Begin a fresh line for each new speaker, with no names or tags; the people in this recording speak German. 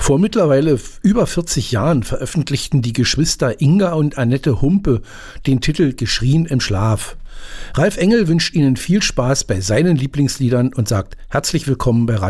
Vor mittlerweile über 40 Jahren veröffentlichten die Geschwister Inga und Annette Humpe den Titel Geschrien im Schlaf. Ralf Engel wünscht Ihnen viel Spaß bei seinen Lieblingsliedern und sagt herzlich willkommen bei Radio